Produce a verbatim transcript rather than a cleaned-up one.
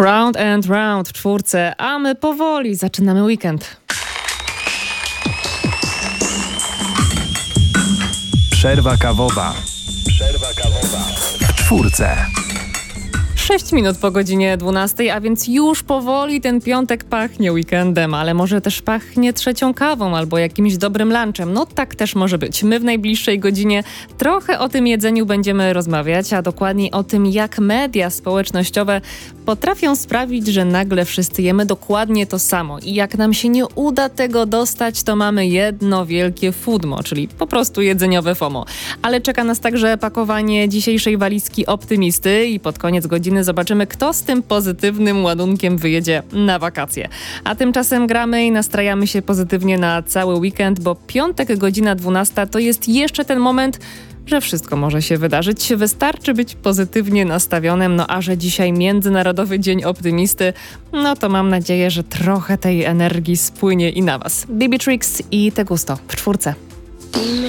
Round and round w czwórce, a my powoli zaczynamy weekend. Przerwa kawowa. Przerwa kawowa w czwórce. sześć minut po godzinie dwunastej, a więc już powoli ten piątek pachnie weekendem, ale może też pachnie trzecią kawą albo jakimś dobrym lunchem. No tak też może być. My w najbliższej godzinie trochę o tym jedzeniu będziemy rozmawiać, a dokładniej o tym, jak media społecznościowe potrafią sprawić, że nagle wszyscy jemy dokładnie to samo. I jak nam się nie uda tego dostać, to mamy jedno wielkie foodmo, czyli po prostu jedzeniowe FOMO. Ale czeka nas także pakowanie dzisiejszej walizki optymisty i pod koniec godziny zobaczymy, kto z tym pozytywnym ładunkiem wyjedzie na wakacje. A tymczasem gramy i nastrajamy się pozytywnie na cały weekend, bo piątek, godzina dwunasta to jest jeszcze ten moment, że wszystko może się wydarzyć. Wystarczy być pozytywnie nastawionym, no a że dzisiaj Międzynarodowy Dzień Optymisty, no to mam nadzieję, że trochę tej energii spłynie i na was. Baby Tricks i Te Gusto w czwórce. Dime